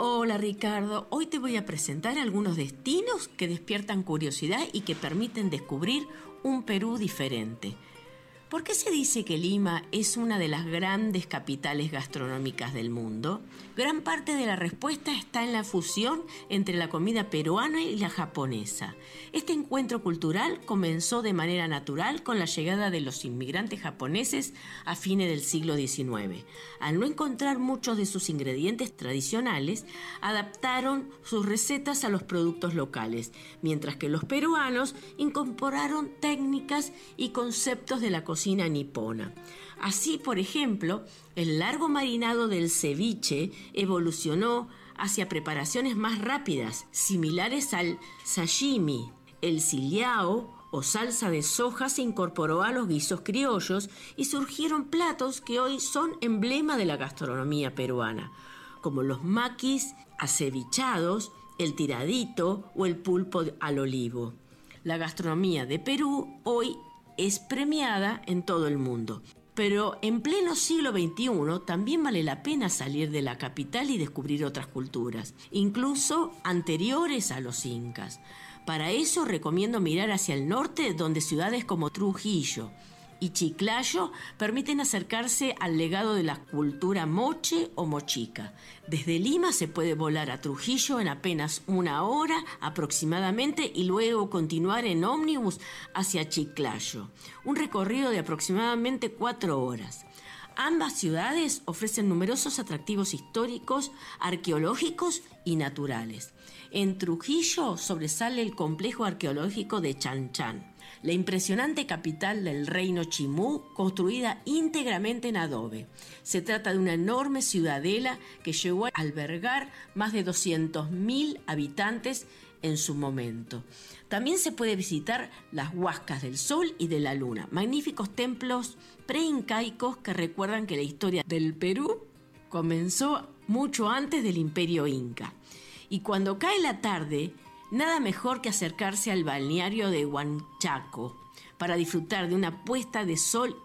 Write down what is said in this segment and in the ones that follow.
Hola Ricardo, hoy te voy a presentar algunos destinos que despiertan curiosidad y que permiten descubrir un Perú diferente. ¿Por qué se dice que Lima es una de las grandes capitales gastronómicas del mundo? Gran parte de la respuesta está en la fusión entre la comida peruana y la japonesa. Este encuentro cultural comenzó de manera natural con la llegada de los inmigrantes japoneses a fines del siglo XIX. Al no encontrar muchos de sus ingredientes tradicionales, adaptaron sus recetas a los productos locales, mientras que los peruanos incorporaron técnicas y conceptos de la cocina nipona. Así, por ejemplo, el largo marinado del ceviche evolucionó hacia preparaciones más rápidas, similares al sashimi. El sillao o salsa de soja se incorporó a los guisos criollos y surgieron platos que hoy son emblema de la gastronomía peruana, como los maquis acevichados, el tiradito o el pulpo al olivo. La gastronomía de Perú hoy es premiada en todo el mundo. Pero en pleno siglo XXI también vale la pena salir de la capital y descubrir otras culturas, incluso anteriores a los incas. Para eso recomiendo mirar hacia el norte, donde ciudades como Trujillo y Chiclayo permiten acercarse al legado de la cultura moche o mochica. Desde Lima se puede volar a Trujillo en apenas 1 hora aproximadamente y luego continuar en ómnibus hacia Chiclayo, un recorrido de aproximadamente 4 horas. Ambas ciudades ofrecen numerosos atractivos históricos, arqueológicos y naturales. En Trujillo sobresale el complejo arqueológico de Chan, la impresionante capital del reino Chimú, construida íntegramente en adobe. Se trata de una enorme ciudadela que llegó a albergar más de 200.000 habitantes en su momento. También se puede visitar las Huascas del Sol y de la Luna, magníficos templos preincaicos que recuerdan que la historia del Perú comenzó mucho antes del Imperio Inca. Y cuando cae la tarde, nada mejor que acercarse al balneario de Huanchaco para disfrutar de una puesta de sol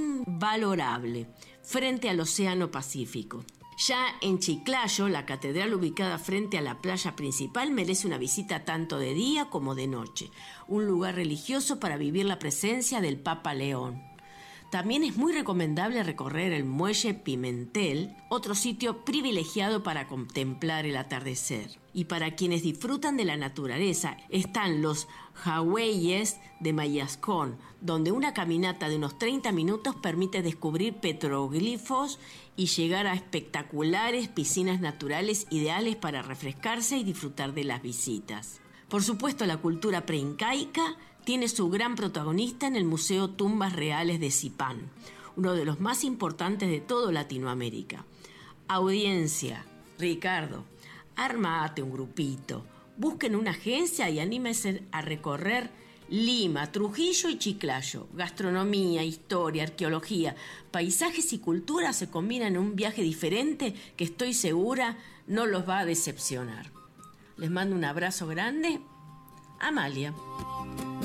invalorable frente al Océano Pacífico. Ya en Chiclayo, la catedral ubicada frente a la playa principal merece una visita tanto de día como de noche, un lugar religioso para vivir la presencia del Papa León. También es muy recomendable recorrer el Muelle Pimentel, otro sitio privilegiado para contemplar el atardecer. Y para quienes disfrutan de la naturaleza, están los Jagüeyes de Mayascón, donde una caminata de unos 30 minutos permite descubrir petroglifos y llegar a espectaculares piscinas naturales ideales para refrescarse y disfrutar de las visitas. Por supuesto, la cultura preincaica tiene su gran protagonista en el Museo Tumbas Reales de Zipán, uno de los más importantes de toda Latinoamérica. Audiencia, Ricardo, armate un grupito, busquen una agencia y anímense a recorrer Lima, Trujillo y Chiclayo. Gastronomía, historia, arqueología, paisajes y cultura se combinan en un viaje diferente que estoy segura no los va a decepcionar. Les mando un abrazo grande. Amalia.